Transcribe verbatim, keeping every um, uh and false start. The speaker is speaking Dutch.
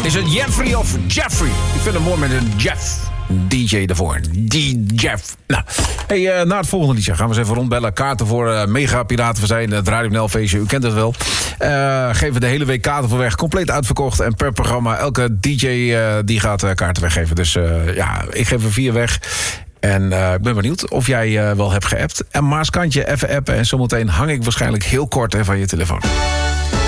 Is het Jeffrey of Jeffrey? Ik vind het mooi met een Jeff. D J ervoor. D Jeff. Nou, hey, uh, na het volgende liedje gaan we eens even rondbellen. Kaarten voor uh, Mega Piraten we zijn. Het Radio N L feestje, u kent het wel. Uh, geven de hele week kaarten voor weg. Compleet uitverkocht. En per programma, elke D J uh, die gaat uh, kaarten weggeven. Dus uh, ja, ik geef er vier weg. En uh, ik ben benieuwd of jij uh, wel hebt geappt. En Maaskantje, even appen. En zometeen hang ik waarschijnlijk heel kort hè, van je telefoon.